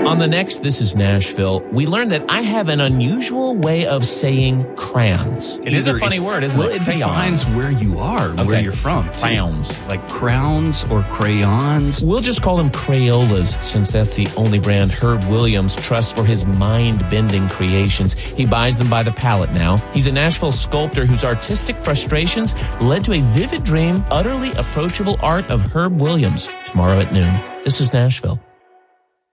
On the next This is Nashville, we learned that I have an unusual way of saying crayons. It is a funny word, isn't it? Well, it defines where you are, where you're from. Crayons. Like crowns or crayons. We'll just call them Crayolas, since that's the only brand Herb Williams trusts for his mind-bending creations. He buys them by the pallet now. He's a Nashville sculptor whose artistic frustrations led to a vivid dream, utterly approachable art of Herb Williams. Tomorrow at noon. This is Nashville.